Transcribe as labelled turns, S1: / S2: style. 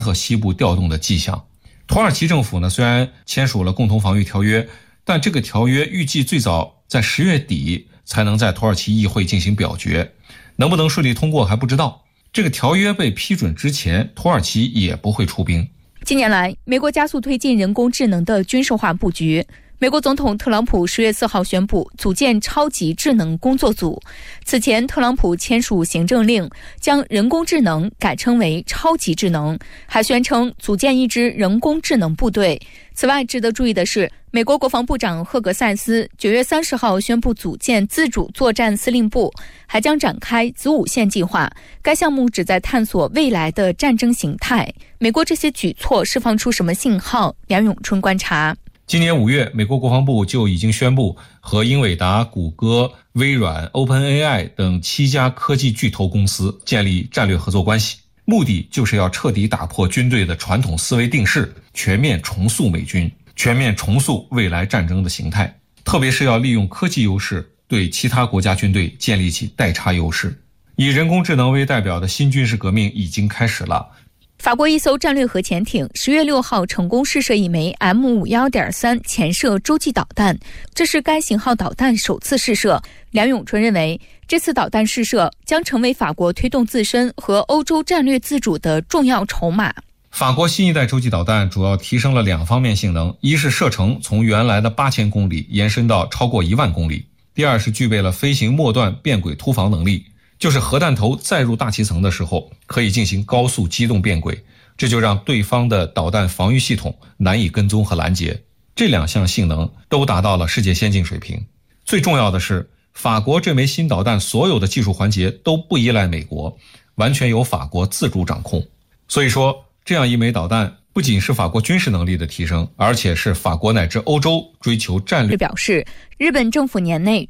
S1: 和西部调动的迹象。土耳其政府呢，虽然签署了共同防御条约，但这个条约预计最早在10月底才能在土耳其议会进行表决，能不能顺利通过还不知道。这个条约被批准之前，土耳其也不会出兵。
S2: 近年来，美国加速推进人工智能的军事化布局。美国总统特朗普10月4号宣布组建超级智能工作组。此前，特朗普签署行政令，将人工智能改称为超级智能，还宣称组建一支人工智能部队。此外，值得注意的是，美国国防部长赫格塞斯9月30号宣布组建自主作战司令部，还将展开子午线计划。该项目旨在探索未来的战争形态。美国这些举措释放出什么信号？梁永春观察。
S1: 今年5月，美国国防部就已经宣布和英伟达、谷歌、微软、OpenAI 等7家科技巨头公司建立战略合作关系，目的就是要彻底打破军队的传统思维定式，全面重塑美军，全面重塑未来战争的形态，特别是要利用科技优势对其他国家军队建立起代差优势。以人工智能为代表的新军事革命已经开始了。
S2: 法国一艘战略核潜艇10月6号成功试射一枚 M51.3 潜射洲际导弹，这是该型号导弹首次试射。梁永春认为，这次导弹试射将成为法国推动自身和欧洲战略自主的重要筹码。
S1: 法国新一代洲际导弹主要提升了2方面性能，一是射程从原来的8000公里延伸到超过10000公里，第二是具备了飞行末段变轨突防能力，就是核弹头载入大气层的时候可以进行高速机动变轨，这就让对方的导弹防御系统难以跟踪和拦截。这2项性能都达到了世界先进水平。最重要的是，法国这枚新导弹所有的技术环节都不依赖美国，完全由法国自主掌控。所以说，这样一枚导弹不仅是法国军事能力的提升，而且是法国乃至欧洲追求战略。
S2: 表示，日本政府年内